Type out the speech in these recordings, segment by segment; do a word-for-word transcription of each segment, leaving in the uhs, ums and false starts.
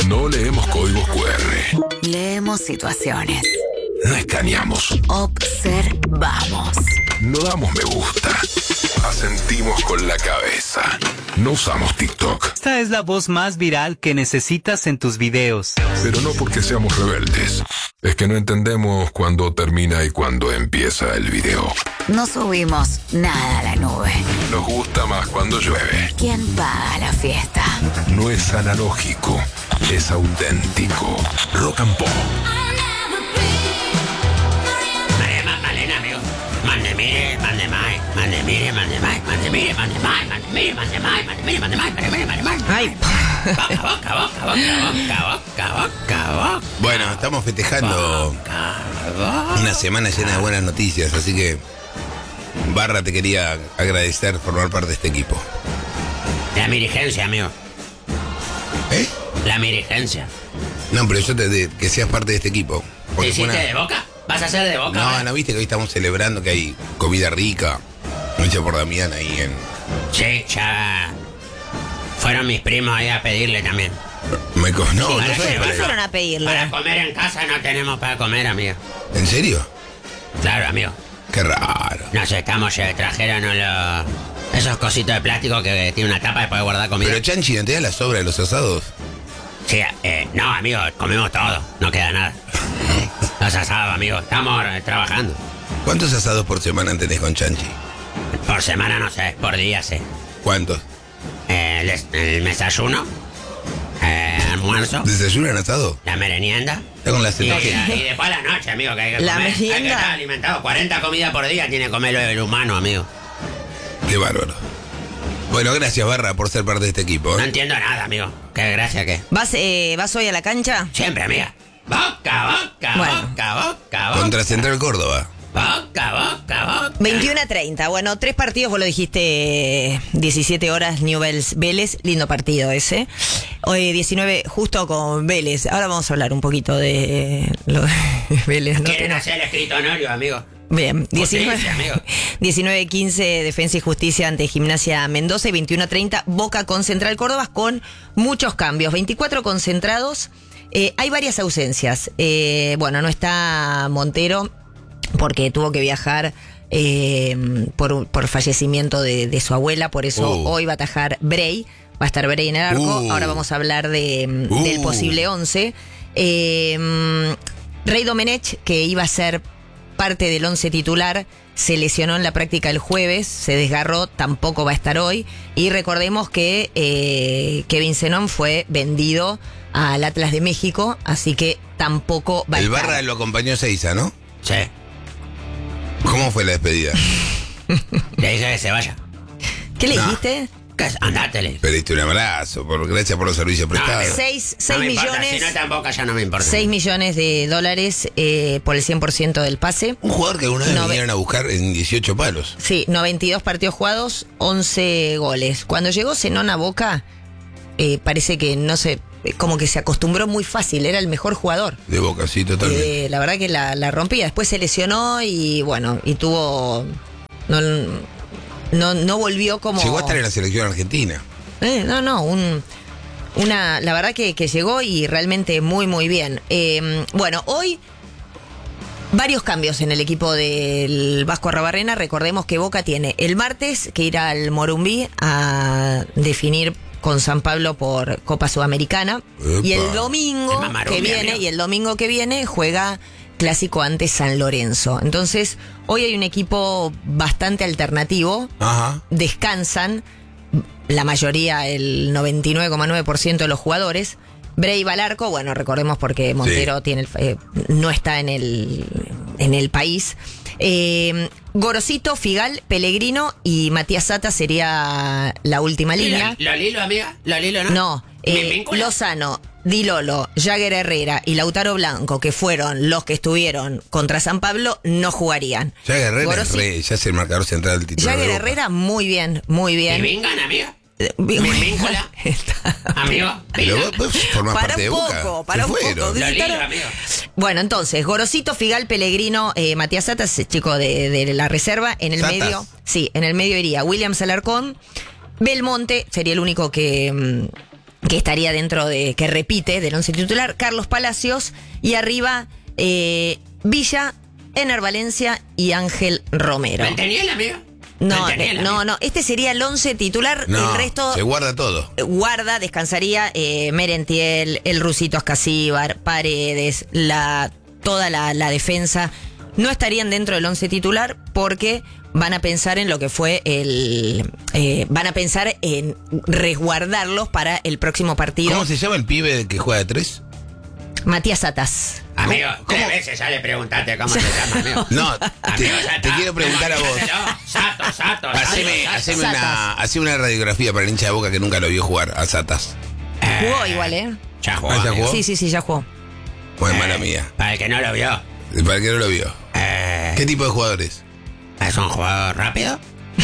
No leemos códigos cu erre. Leemos situaciones. No escaneamos. Observamos. No damos me gusta. Asentimos con la cabeza. No usamos TikTok. Esta es la voz más viral que necesitas en tus videos. Pero no porque seamos rebeldes. Es que no entendemos cuándo termina y cuándo empieza el video. No subimos nada a la nube. Nos gusta más cuando llueve. ¿Quién paga la fiesta? No es analógico, es auténtico. Rock and Pop. Malena, amigo. Mande mire, mande más, mande mire, mande más, mande mire, mande más, mande mire, mande más, mande mire, mande más, mande mire, mande más. Ay. Boca, boca, boca, boca, boca, boca, boca. Bueno, estamos festejando una semana llena de buenas noticias, así que Barra, te quería agradecer formar parte de este equipo. La dirigencia, amigo. ¿Eh? La dirigencia. No, pero yo te de, que seas parte de este equipo. ¿Te Porque hiciste fue una- de Boca? ¿Vas a ser de Boca? No, ahora? no, viste que hoy estamos celebrando que hay comida rica, hecha por Damián ahí en... Sí, ya fueron mis primos ahí a pedirle también. Me co- no, no para sé, que ¿Qué Bueno. fueron a pedirle? Para comer en casa no tenemos para comer, amigo. ¿En serio? Claro, amigo. Qué raro. Nos estamos, ya trajeron los, esos cositos de plástico que tiene una tapa de poder guardar comida. Pero Chanchi, ¿no te da la sobra de los asados? Sí, eh, no, amigo, comemos todo, no queda nada. Los asados, amigo, estamos eh, trabajando. ¿Cuántos asados por semana tenés con Chanchi? Por semana no sé, por día sé. ¿Cuántos? Eh, el, es- el desayuno, eh, almuerzo, ¿Desayunan asado? la merenienda. Está con la Y, cetogénica. y después la noche, amigo, que hay que La comer. Hay que merienda. estar alimentado. cuarenta comidas por día tiene que comer el humano, amigo. Qué bárbaro. Bueno, gracias, Barra, por ser parte de este equipo. No ¿eh? entiendo nada, amigo. Qué gracia que. ¿Vas, eh, ¿Vas hoy a la cancha? Siempre, amiga. Boca, boca, Bueno. boca, boca, boca. Contra Central Córdoba. Boca, boca, boca. veintiuno a treinta. Bueno, tres partidos, vos lo dijiste, diecisiete horas, Newell's Vélez. Lindo partido ese. Hoy diecinueve, justo con Vélez. Ahora vamos a hablar un poquito de lo de Vélez, ¿no? Quieren hacer el escritorio, amigo. Bien, Justicia, diecinueve, amigo. diecinueve quince Defensa y Justicia ante Gimnasia Mendoza y veintiuno a treinta Boca con Central Córdoba con muchos cambios, veinticuatro concentrados, eh, hay varias ausencias, eh, bueno, no está Montero porque tuvo que viajar eh, por, por fallecimiento de, de su abuela, por eso Uh. hoy va a atajar Bray, va a estar Bray en el arco, Uh. ahora vamos a hablar de, Uh. del posible once. Eh, Rey Domenech, que iba a ser parte del once titular, se lesionó en la práctica el jueves, se desgarró, tampoco va a estar hoy. Y recordemos que eh, Kevin Zenón fue vendido al Atlas de México, así que tampoco va a El estar. Barra lo acompañó a Seiza, ¿no? Sí. ¿Cómo fue la despedida? Le dije que se vaya. ¿Qué le No. dijiste? ¿Qué es? Andátele. Pediste un abrazo, por, gracias por los servicios prestados. amigo. Seis, No seis me importa, millones. si no está en Boca ya no me importa. seis millones de dólares eh, por el cien por ciento del pase. Un jugador que alguna vez No, ve- vinieron a buscar en dieciocho palos. Sí, noventa y dos partidos jugados, once goles. Cuando llegó Zenón a Boca, eh, parece que no se, como que se acostumbró muy fácil, era el mejor jugador. De Boca, sí, totalmente. Eh, la verdad que la, la rompía. Después se lesionó y bueno, y tuvo. No, no, no volvió como. Llegó a estar en la selección argentina. Eh, no, no, un. Una, la verdad que, que llegó y realmente muy, muy bien. Eh, bueno, hoy varios cambios en el equipo del Vasco Arrabarrena. Recordemos que Boca tiene el martes que ir al Morumbí a definir con San Pablo por Copa Sudamericana. Epa. Y el domingo El Mamarumbi, que viene, amigo. y el domingo que viene juega clásico ante San Lorenzo. Entonces, hoy hay un equipo bastante alternativo. Ajá. Descansan la mayoría, el noventa y nueve coma nueve por ciento de los jugadores. Bray va al arco, bueno, recordemos porque Montero Sí. tiene el, eh, no está en el, en el país. Eh, Gorosito, Figal, Pellegrino y Matías Sata sería la última ¿Y línea. ¿Lo, lo Lilo, amiga? ¿Lo Lilo, no? No, ¿Mi eh, vínculo? Lozano, Di Lolo, Jagger Herrera y Lautaro Blanco, que fueron los que estuvieron contra San Pablo, no jugarían. Ya Herrera es, Gorosi- re- ya es el marcador central del titular. Jagger de Boca. Herrera, muy bien, muy ¿Mi bien. vingan, amiga? Eh, ¿Mi víncula? Está- Amigo, Pero Vingan. vos, vos formás Para parte de un Boca. poco, para Se un poco. fueron. Lo Lilo, Visitaron- amigo. Bueno, entonces, Gorosito, Figal, Pellegrino, eh, Matías Satas, chico de, de la reserva. En el Satas. medio, sí, en el medio iría Williams Alarcón. Belmonte sería el único que, mm, que estaría dentro de, que repite del once titular, Carlos Palacios, y arriba eh, Villa, Ener Valencia y Ángel Romero. ¿Me entendí el amigo? No, ¿Me entendí el no, amigo? no, este sería el once titular, No, el resto se guarda todo. guarda, descansaría eh, Merentiel, el Rusito Ascasíbar, Paredes, la, toda la, la defensa. No estarían dentro del once titular porque van a pensar en lo que fue el... Eh, van a pensar en resguardarlos para el próximo partido. ¿Cómo se llama el pibe que juega de tres? Matías Satas. Amigo, ¿Cómo? tres veces ya le preguntaste cómo se llama, amigo. No, te, Amigo, ya te está. quiero preguntar a vos. Sato, Sato, Haceme, Sato, haceme Satas. una, haceme una radiografía para el hincha de Boca que nunca lo vio jugar a Satas. Jugó igual, ¿eh? Ya jugó. Ah, ¿ya amigo. jugó? Sí, sí, sí, ya jugó. Bueno, mala mía. Para el que no lo vio, Para el que no lo vio. eh, ¿Qué tipo de jugadores? es un jugador rápido.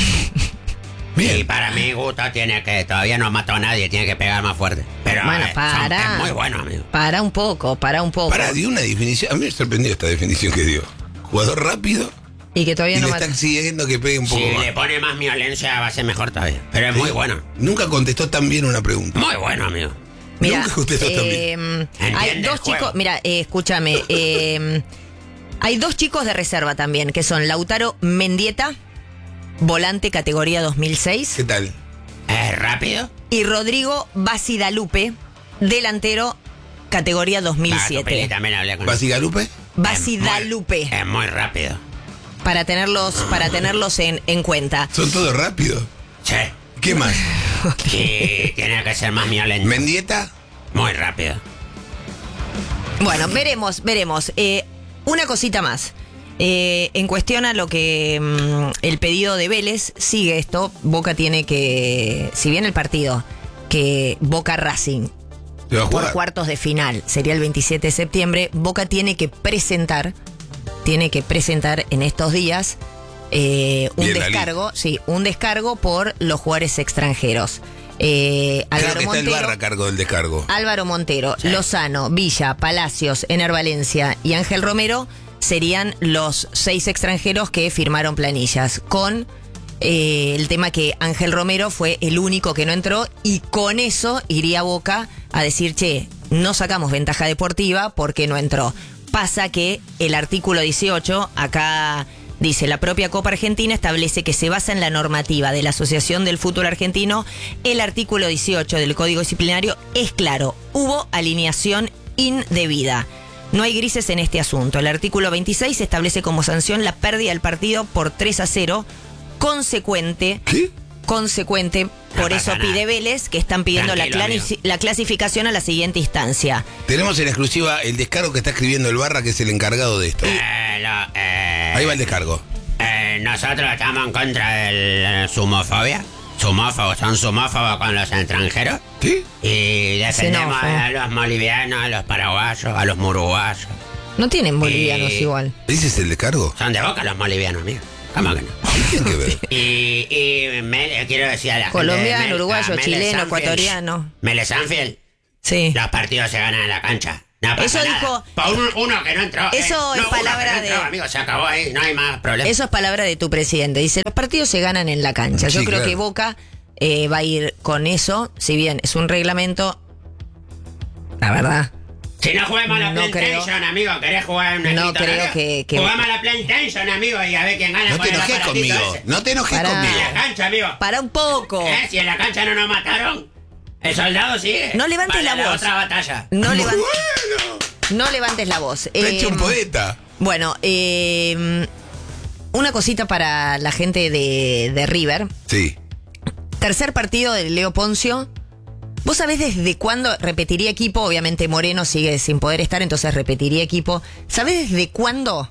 Y Bien. para mi gusto tiene que, todavía no mató a nadie, tiene que pegar más fuerte. Pero Bueno, eh, son- para. es muy bueno, amigo. Para un poco, para un poco. Para, dio una definición. A mí me sorprendió esta definición que dio. Jugador rápido Y que todavía y no le mata. está exigiendo que pegue un poco Si más. le pone más violencia va a ser mejor todavía. Pero es muy Sí. bueno. Nunca contestó tan bien una pregunta. Muy bueno, amigo. Mira, Nunca contestó tan bien. eh, hay Entiende dos el juego. chicos, mira, eh, escúchame, eh, hay dos chicos de reserva también, que son Lautaro Mendieta, volante categoría dos mil seis, ¿Qué tal? Es rápido. y Rodrigo Basidalupe, delantero categoría dos mil Ah, tu Peli siete. también hablé con él. ¿Basigalupe? Basidalupe, Es muy rápido. para tenerlos, para tenerlos en, en cuenta. Son todos rápidos. Sí. ¿Qué más? Y tiene que ser más violento. ¿Mendieta? Muy rápido. Bueno, veremos, veremos. Eh, una cosita más. Eh, en cuestión a lo que mm, el pedido de Vélez, sigue esto. Boca tiene que, si bien el partido que Boca Racing ¿Se va a por jugar? cuartos de final sería el veintisiete de septiembre, Boca tiene que presentar, tiene que presentar en estos días eh, un Bien, la descargo, sí, un descargo por los jugadores extranjeros. Eh, Creo Álvaro que está el Montero, bar a cargo del descargo. Álvaro Montero, Lozano, Villa, Palacios, Ener Valencia y Ángel Romero serían los seis extranjeros que firmaron planillas, con eh, el tema que Ángel Romero fue el único que no entró, y con eso iría Boca a decir, che, no sacamos ventaja deportiva porque no entró. Pasa que el artículo dieciocho, acá dice, la propia Copa Argentina establece que se basa en la normativa de la Asociación del Fútbol Argentino. El artículo dieciocho del Código Disciplinario es claro, hubo alineación indebida. No hay grises en este asunto. El artículo veintiséis establece como sanción la pérdida del partido por tres a cero, consecuente, ¿Qué? consecuente, por No eso pasa nada. pide Vélez, que están pidiendo la, Tranquilo, clasi- la clasificación a la siguiente instancia. Tenemos en exclusiva el descargo que está escribiendo el Barra, que es el encargado de esto. Eh, lo- eh, Ahí va el descargo. eh, nosotros estamos en contra de la sumofobia. Sumófobos, son sumófobos con los extranjeros. ¿Sí? Y defendemos Xenófobo. a los bolivianos, a los paraguayos, a los uruguayos. No tienen bolivianos Eh, igual. ¿Ese es el descargo? Son de Boca los bolivianos, amigo. ¿Cómo que no? ¿Qué tiene que ver? Y, y Mel- quiero decir a la gente de Colombiano, Mel- uruguayo, a Mele chileno, Sanfield, ecuatoriano. Mele Sanfield, Sí. los partidos se ganan en la cancha. No pasa Eso nada. dijo- Por un- uno que no entró. Eso eh, es no, uno palabra que no entró, de- amigo, se acabó ahí, no hay más problema. Eso es palabra de tu presidente. Dice, los partidos se ganan en la cancha. Yo Sí, creo claro. que Boca eh, va a ir con eso, si bien es un reglamento, la verdad. Si no juguemos a la No PlayStation, amigo, querés jugar en una No quinta, creo amigo? que- que- Jugamos a la PlayStation, amigo, y a ver quién gana No con te el enojes aparatito conmigo. ese. No te enojes Pará. conmigo. En la cancha, amigo. Para un poco. ¿Eh? Si en la cancha no nos mataron, el soldado sigue. No levantes Para la voz. otra batalla. No, levan- Bueno, no levantes la voz. te ha hecho un Eh, poeta. Bueno, eh, una cosita para la gente de, de River. Sí. Tercer partido de Leo Poncio. ¿Vos sabés desde cuándo repetiría equipo? Obviamente Moreno sigue sin poder estar, entonces repetiría equipo. ¿Sabés desde cuándo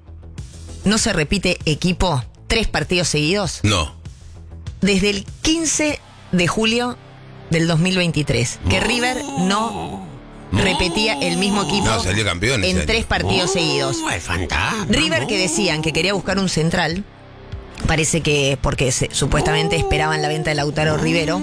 no se repite equipo tres partidos seguidos? No. Desde el quince de julio del dos mil veintitrés, que River no repetía el mismo equipo No, salió campeón ese en año. tres partidos seguidos. Oh, el fantasma. River, que decían que quería buscar un central, parece que porque se- supuestamente esperaban la venta de Lautaro Rivero,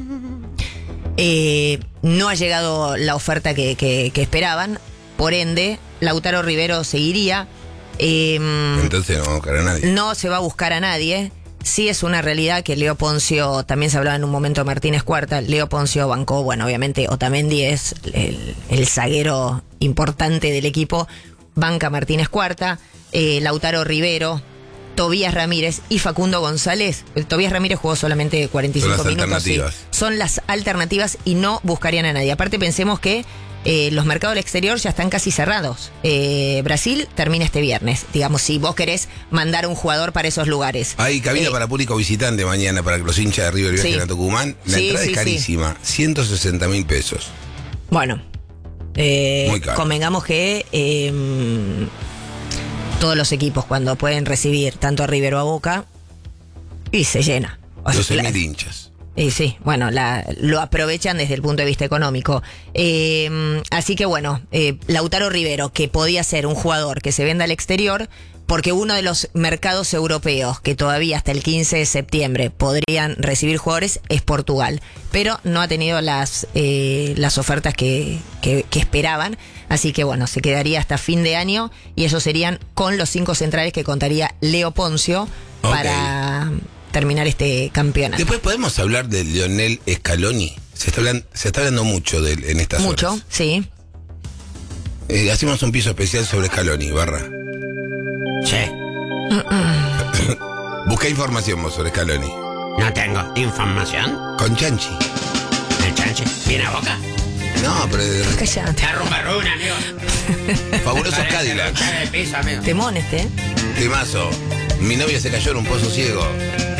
eh, no ha llegado la oferta que, que- que esperaban, por ende Lautaro Rivero seguiría. eh, Entonces no vamos a buscar a nadie. no se va a buscar a nadie. sí es una realidad que Leo Poncio, también se hablaba en un momento de Martínez Cuarta, Leo Poncio bancó, bueno, obviamente Otamendi es el, el zaguero importante del equipo, banca Martínez Cuarta, eh, Lautaro Rivero, Tobías Ramírez y Facundo González. El Tobías Ramírez jugó solamente cuarenta y cinco Son las minutos. Sí. alternativas. Son las alternativas y no buscarían a nadie. Aparte pensemos que eh, los mercados del exterior ya están casi cerrados. Eh, Brasil termina este viernes. Digamos, si vos querés mandar un jugador para esos lugares. Hay cabida Eh, para público visitante mañana para que los hinchas de River viajen Sí. a Tucumán. La Sí, entrada sí, es carísima, ciento sesenta mil pesos. Bueno, eh, Muy caro. convengamos que eh, todos los equipos cuando pueden recibir tanto a River o a Boca, y se llena. O sea, doce la- mil hinchas. Y sí, bueno, la, lo aprovechan desde el punto de vista económico. Eh, así que bueno, eh, Lautaro Rivero, que podía ser un jugador que se venda al exterior, porque uno de los mercados europeos que todavía hasta el quince de septiembre podrían recibir jugadores es Portugal, pero no ha tenido las, eh, las ofertas que, que, que esperaban. Así que bueno, se quedaría hasta fin de año y esos serían con los cinco centrales que contaría Leo Poncio Ok. para terminar este campeonato. Después podemos hablar de Lionel Scaloni. Se está hablando, se está hablando mucho de él en estas Mucho, horas. sí. Eh, hacemos un piso especial sobre Scaloni, Barra. Sí, Busca información vos sobre Scaloni. no tengo información. Con Chanchi. El chanche viene a Boca. No, pero de- Callate. La rumba runa, amigo. fabulosos Parece Cadillacs. luchar en el piso, amigo. Temón este, ¿eh? Temazo. Mi novia se cayó en un pozo ciego.